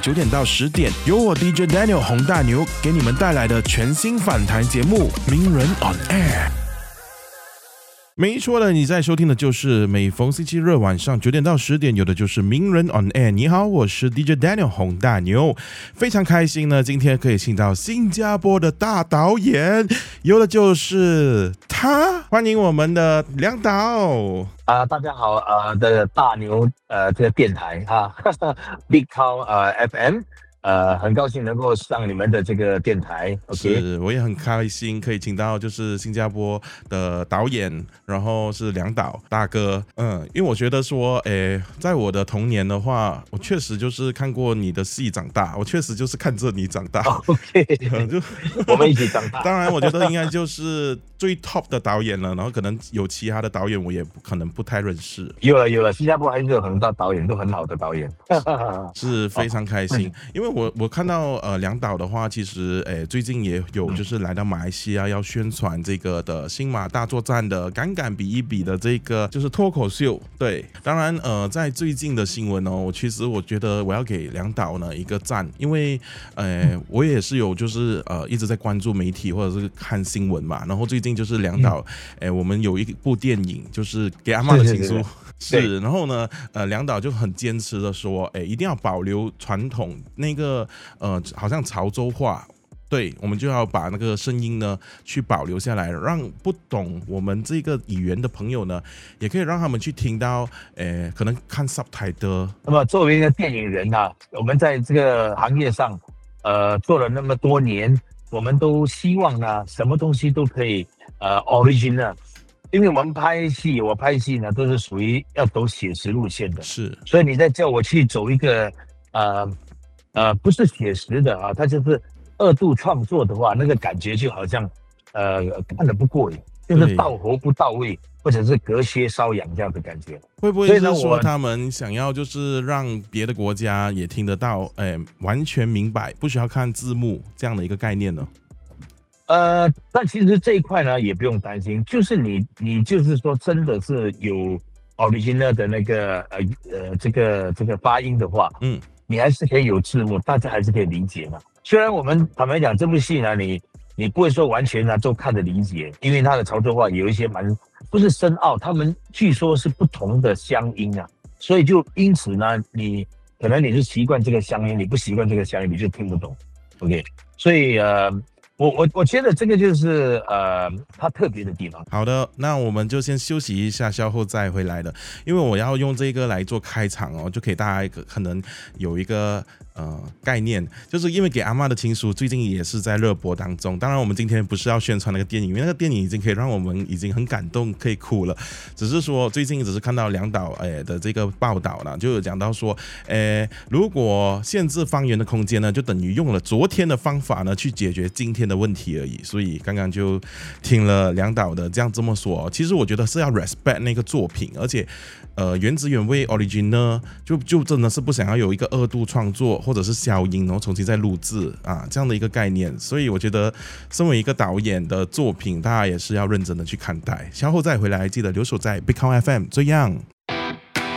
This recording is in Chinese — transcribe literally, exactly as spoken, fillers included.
九点到十点，由我 D J Daniel 洪大牛给你们带来的全新访谈节目《名人 on Air》。没错了，你在收听的就是每逢星期日晚上九点到十点有的就是名人 on air。 你好，我是 D J Daniel 洪大牛，非常开心呢，今天可以请到新加坡的大导演，有的就是他，欢迎我们的梁导啊、呃，大家好，呃的大牛呃这个电台哈，Big Cow 呃 F M。呃，很高兴能够上你们的这个电台 ，OK， 是，我也很开心可以请到就是新加坡的导演，然后是梁导大哥，嗯，因为我觉得说，诶，在我的童年的话，我确实就是看过你的戏长大，我确实就是看着你长大 ，OK，就我们一起长大。 当然，我觉得应该就是最 top 的导演了，然后可能有其他的导演我也可能不太认识。 有了有了，新加坡还是有很多导演，都很好的导演， 是非常开心，因为我我看到呃梁导的话，其实诶最近也有就是来到马来西亚要宣传这个的新马大作战的敢敢比一比的这个就是脱口秀。对，当然呃在最近的新闻哦，我其实我觉得我要给梁导呢一个赞，因为呃我也是有就是呃一直在关注媒体或者是看新闻嘛，然后最近就是梁导诶我们有一部电影就是给阿嬷的情书。是，然后呢，呃，梁导就很坚持的说，哎，一定要保留传统那个，呃，好像潮州话，对，我们就要把那个声音呢去保留下来，让不懂我们这个语言的朋友呢，也可以让他们去听到，哎，可能看 subtitle。 那么作为一个电影人啊，我们在这个行业上，呃，做了那么多年，我们都希望呢，什么东西都可以，呃 ，original。因为我们拍戏，我拍戏呢都是属于要走写实路线的， 是， 所以你在叫我去走一个呃呃不是写实的啊，它就是二度创作的话，那个感觉就好像呃看得不过瘾，就是到喉不到位，或者是隔靴搔痒这样的感觉。 会不会是说他们想要就是让别的国家也听得到，哎，完全明白，不需要看字幕这样的一个概念呢？ 呃，但其实这一块呢也不用担心，就是你你就是说真的是有 original 的那个呃呃这个这个发音的话，嗯，你还是可以有字幕，大家还是可以理解嘛。虽然我们坦白讲这部戏呢，你你不会说完全呢都看得理解，因为它的潮州话有一些蛮不是深奥，他们据说是不同的乡音啊，所以就因此呢，你可能你是习惯这个乡音，你不习惯这个乡音，你就听不懂。OK， 所以呃。我我我觉得这个就是呃，它特别的地方。 好的，那我们就先休息一下，稍后再回来的。因为我要用这个来做开场哦，就给大家一个可能有一个呃概念，就是因为给阿嬷的情书最近也是在热播当中。当然，我们今天不是要宣传那个电影，因为那个电影已经可以让我们已经很感动，可以哭了。只是说最近只是看到梁导哎的这个报道呢，就有讲到说，哎，如果限制方圆的空间呢，就等于用了昨天的方法呢去解决今天的问题而已，所以刚刚就听了梁导的这样这么说，其实我觉得是要 respect 那个作品，而且呃原汁原味 original 就就真的是不想要有一个二度创作或者是消音然后重新再录制啊这样的一个概念，所以我觉得身为一个导演的作品，大家也是要认真的去看待。稍后再回来，记得留守在 Big Cow F M， 这样。